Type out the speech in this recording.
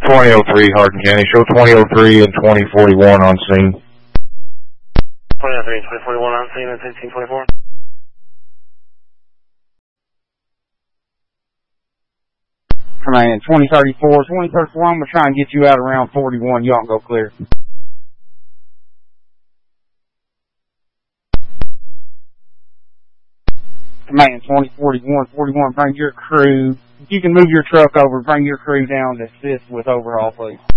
2003 Hardin County. Show 2003 and 2041 on scene. 2003 and 2041 on scene at 1524. Command 2034, 2034, I'm going to try and get you out around 41. Y'all can go clear. Command 2041, 41, bring your crew. You can move your truck over, bring your crew down to assist with overhaul, please.